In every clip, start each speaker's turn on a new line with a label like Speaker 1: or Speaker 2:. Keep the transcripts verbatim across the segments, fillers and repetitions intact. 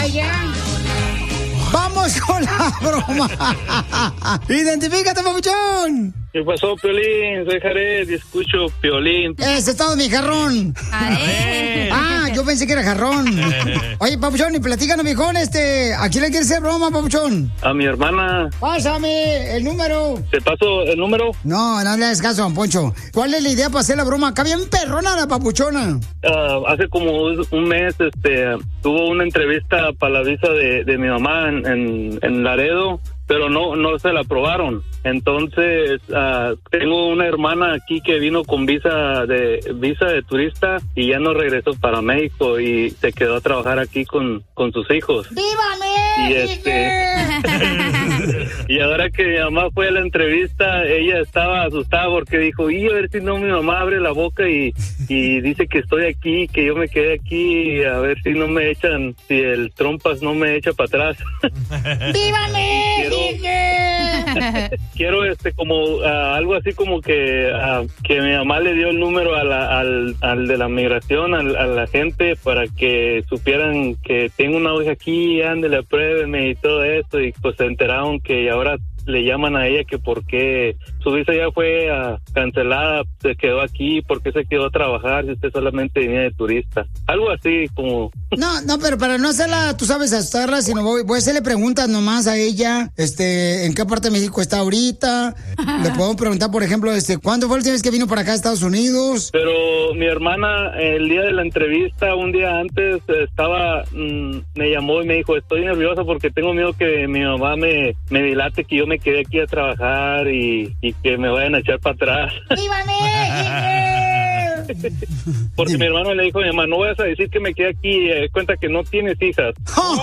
Speaker 1: ella. Vamos con la broma. Identifícate, papuchón.
Speaker 2: ¿Qué pasó, Piolín? Soy Jared y escucho Piolín.
Speaker 1: Ese es todo, mi jarrón. Ah, yo pensé que era jarrón. Oye, papuchón, y platícanos, viejón, este, ¿a quién le quieres hacer broma, papuchón?
Speaker 2: A mi hermana.
Speaker 1: Pásame el número.
Speaker 2: ¿Te paso el número?
Speaker 1: No, no le hagas caso, don Poncho. ¿Cuál es la idea para hacer la broma? Acá bien perrona la papuchona.
Speaker 2: Uh, hace como un mes, este, tuvo una entrevista para la visa de, de mi mamá en, en, en Laredo, pero no no se la aprobaron. Entonces, uh, tengo una hermana aquí que vino con visa de visa de turista y ya no regresó para México y se quedó a trabajar aquí con, con sus hijos.
Speaker 1: ¡Viva México!
Speaker 2: Y este y ahora que mi mamá fue a la entrevista, ella estaba asustada porque dijo, y a ver si no mi mamá abre la boca y, y dice que estoy aquí, que yo me quedé aquí, a ver si no me echan, si el trompas no me echa para atrás.
Speaker 1: ¡Viva México!
Speaker 2: Quiero este como uh, algo así como que uh, que mi mamá le dio el número a la, al, al de la migración, al, a la gente, para que supieran que tengo una hija aquí, ándale, apruébeme y todo eso, y pues se enteraron que ahora le llaman a ella que por qué su visa ya fue uh, cancelada, se quedó aquí, por qué se quedó a trabajar si usted solamente venía de turista. Algo así como...
Speaker 1: No, no, pero para no hacerla, tú sabes, asustarla, sino voy, voy a hacerle preguntas nomás a ella, este, ¿en qué parte de México está ahorita? Le puedo preguntar, por ejemplo, este, ¿cuándo fue la última vez que vino para acá a Estados Unidos?
Speaker 2: Pero mi hermana, el día de la entrevista, un día antes, estaba, mmm, me llamó y me dijo, estoy nerviosa porque tengo miedo que mi mamá me, me dilate, que yo me quedé aquí a trabajar y, y que me vayan a echar para atrás.
Speaker 1: ¡Viva México!
Speaker 2: Porque mi hermano le dijo a mi mamá, no vayas a decir que me quedé aquí, eh, cuenta que no tienes hijas.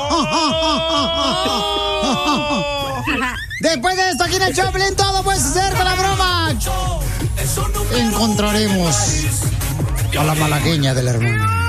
Speaker 1: Después de esto, aquí en el Choplin, todo puedes hacer con la broma. Encontraremos a la malagueña de la hermana.